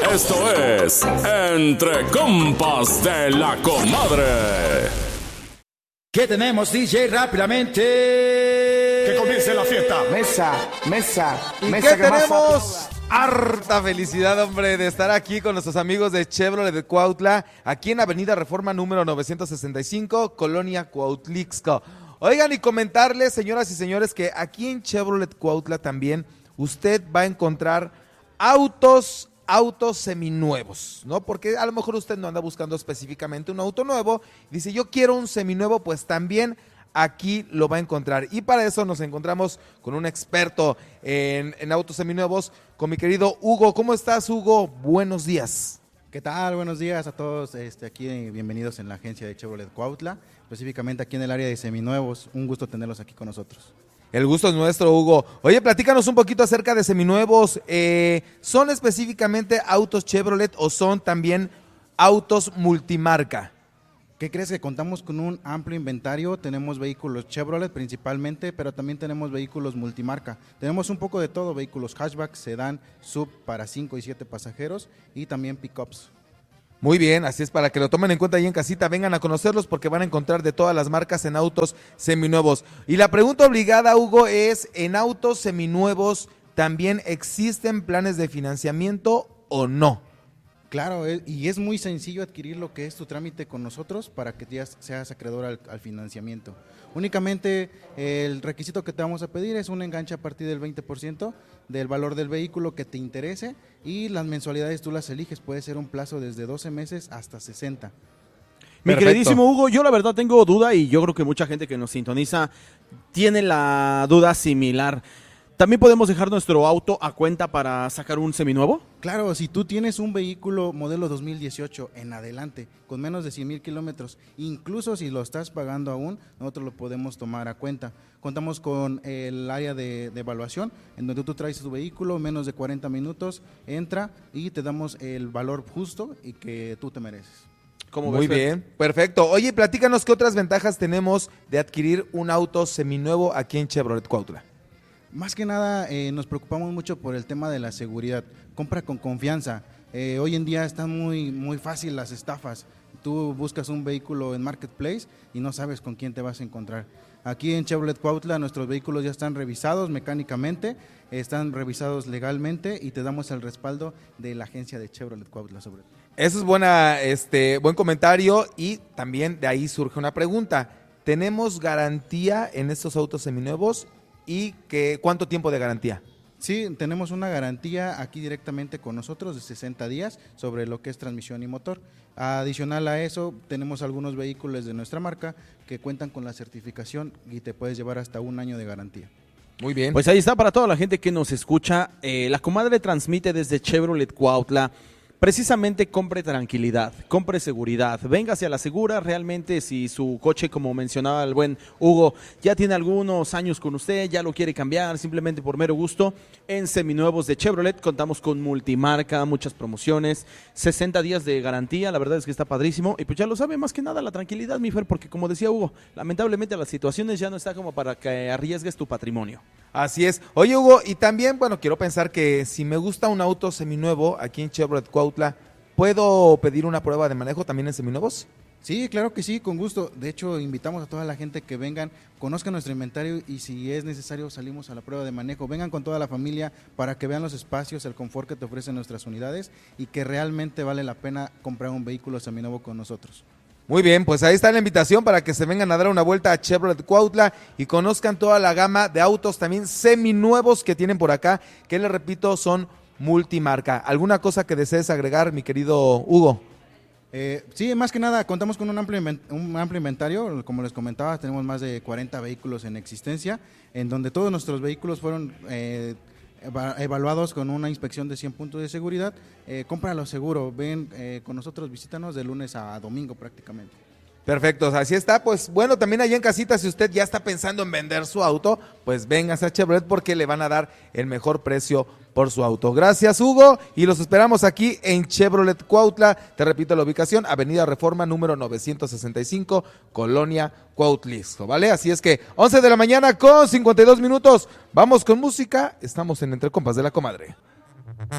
Esto es Entre Compas de la Comadre. ¿Qué tenemos, DJ? Rápidamente. Que comience la fiesta. Mesa. ¿Y qué tenemos? Harta felicidad, hombre, de estar aquí con nuestros amigos de Chevrolet de Cuautla, aquí en Avenida Reforma número 965, Colonia Cuautlixco. Oigan, y comentarles, señoras y señores, que aquí en Chevrolet Cuautla también usted va a encontrar autos seminuevos, ¿no? Porque a lo mejor usted no anda buscando específicamente un auto nuevo, dice yo quiero un seminuevo, pues también aquí lo va a encontrar. Y para eso nos encontramos con un experto en autos seminuevos, con mi querido Hugo. ¿Cómo estás, Hugo? Buenos días. ¿Qué tal? Buenos días a todos, aquí bienvenidos en la agencia de Chevrolet Cuautla, específicamente aquí en el área de seminuevos. Un gusto tenerlos aquí con nosotros. El gusto es nuestro, Hugo. Oye, platícanos un poquito acerca de seminuevos. ¿Son específicamente autos Chevrolet o son también autos multimarca? ¿Qué crees? Que contamos con un amplio inventario, tenemos vehículos Chevrolet principalmente, pero también tenemos vehículos multimarca. Tenemos un poco de todo, vehículos hatchback, sedán, sub para 5 y 7 pasajeros y también pickups. Muy bien, así es, para que lo tomen en cuenta ahí en casita, vengan a conocerlos porque van a encontrar de todas las marcas en autos seminuevos. Y la pregunta obligada, Hugo, es, ¿en autos seminuevos también existen planes de financiamiento o no? Claro, y es muy sencillo adquirir lo que es tu trámite con nosotros para que ya seas acreedor al financiamiento. Únicamente el requisito que te vamos a pedir es un enganche a partir del 20% del valor del vehículo que te interese y las mensualidades tú las eliges, puede ser un plazo desde 12 meses hasta 60. Mi Perfecto. queridísimo Hugo, yo la verdad tengo duda y yo creo que mucha gente que nos sintoniza tiene la duda similar. ¿También podemos dejar nuestro auto a cuenta para sacar un seminuevo? Claro, si tú tienes un vehículo modelo 2018 en adelante, con menos de 100,000 kilómetros, incluso si lo estás pagando aún, nosotros lo podemos tomar a cuenta. Contamos con el área de evaluación, en donde tú traes tu vehículo, menos de 40 minutos, entra y te damos el valor justo y que tú te mereces. Muy bien, perfecto. Oye, platícanos qué otras ventajas tenemos de adquirir un auto seminuevo aquí en Chevrolet Cuautla. Más que nada nos preocupamos mucho por el tema de la seguridad. Compra con confianza. Hoy en día están muy fácil las estafas. Tú buscas un vehículo en Marketplace y no sabes con quién te vas a encontrar. Aquí en Chevrolet Cuautla nuestros vehículos ya están revisados mecánicamente, están revisados legalmente y te damos el respaldo de la agencia de Chevrolet Cuautla sobre todo. Eso es buen comentario y también de ahí surge una pregunta. ¿Tenemos garantía en estos autos seminuevos? ¿Y cuánto tiempo de garantía? Sí, tenemos una garantía aquí directamente con nosotros de 60 días sobre lo que es transmisión y motor. Adicional a eso, tenemos algunos vehículos de nuestra marca que cuentan con la certificación y te puedes llevar hasta 1 año de garantía. Muy bien. Pues ahí está para toda la gente que nos escucha. La comadre transmite desde Chevrolet Cuautla. Precisamente compre tranquilidad, compre seguridad, véngase a la segura. Realmente si su coche, como mencionaba el buen Hugo, ya tiene algunos años con usted, ya lo quiere cambiar simplemente por mero gusto, en seminuevos de Chevrolet contamos con multimarca, muchas promociones, 60 días de garantía, la verdad es que está padrísimo. Y pues ya lo sabe, más que nada la tranquilidad, mi Fer, porque como decía Hugo, lamentablemente las situaciones ya no está como para que arriesgues tu patrimonio. Así es. Oye, Hugo, y también, quiero pensar que si me gusta un auto seminuevo aquí en Chevrolet Cuautla, ¿puedo pedir una prueba de manejo también en seminuevos? Sí, claro que sí, con gusto. De hecho, invitamos a toda la gente que vengan, conozcan nuestro inventario y si es necesario salimos a la prueba de manejo. Vengan con toda la familia para que vean los espacios, el confort que te ofrecen nuestras unidades y que realmente vale la pena comprar un vehículo seminuevo con nosotros. Muy bien, pues ahí está la invitación para que se vengan a dar una vuelta a Chevrolet Cuautla y conozcan toda la gama de autos también seminuevos que tienen por acá, que les repito, son multimarca. ¿Alguna cosa que desees agregar, mi querido Hugo? Sí, más que nada, contamos con un amplio inventario, como les comentaba, tenemos más de 40 vehículos en existencia, en donde todos nuestros vehículos fueron evaluados con una inspección de 100 puntos de seguridad. Cómpralo seguro, ven con nosotros, visítanos de lunes a domingo prácticamente. Perfecto, así está. Pues bueno, también allá en casita, si usted ya está pensando en vender su auto, pues véngase a Chevrolet porque le van a dar el mejor precio por su auto. Gracias, Hugo, y los esperamos aquí en Chevrolet Cuautla. Te repito la ubicación, Avenida Reforma número 965, Colonia Cuautlixco, ¿vale? Así es que 11 de la mañana con 52 minutos. Vamos con música, estamos en Entre Compas de la Comadre.